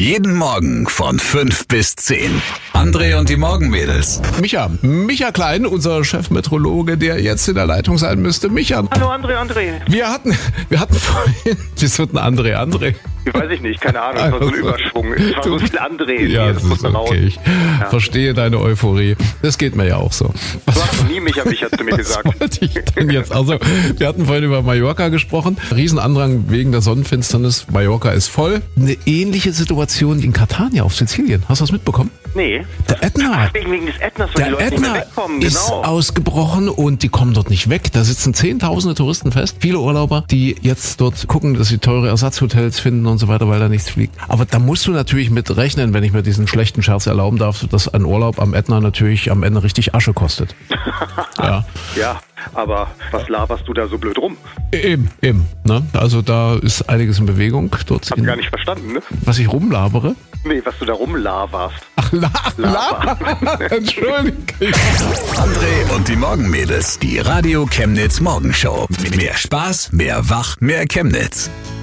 Jeden Morgen von 5 bis 10. André und die Morgenmädels. Micha Klein, unser Chefmeteorologe, der jetzt in der Leitung sein müsste. Micha. Hallo André. Wir hatten vorhin, das wird ein André. Weiß ich nicht, keine Ahnung, es war so ein Überschwung. Es war so viel André. Ja, das ist okay. Ich verstehe deine Euphorie. Das geht mir ja auch so. Du hast nie Micha zu mir gesagt. Was wollte ich denn jetzt? Also, wir hatten vorhin über Mallorca gesprochen. Riesenandrang wegen der Sonnenfinsternis. Mallorca ist voll. Eine ähnliche Situation in Catania auf Sizilien. Hast du das mitbekommen? Nee. Der Ätna. Wegen des Ätnas, weil die Leute nicht mehr wegkommen. Ist ausgebrochen und die kommen dort nicht weg. Da sitzen Zehntausende Touristen fest. Viele Urlauber, die jetzt dort gucken, dass sie teure Ersatzhotels finden und so weiter, weil da nichts fliegt. Aber da musst du natürlich mit rechnen, wenn ich mir diesen schlechten Scherz erlauben darf, dass ein Urlaub am Ätna natürlich am Ende richtig Asche kostet. Ja. Ja, aber was laberst du da so blöd rum? Eben. Ne? Also da ist einiges in Bewegung. Dort Hab gar nicht verstanden, ne? Was ich rumlabere? Nee, was du da rumlaberst. Ach, Entschuldigung. André und die Morgenmädels. Die Radio Chemnitz Morgenshow. Mehr Spaß, mehr Wach, mehr Chemnitz.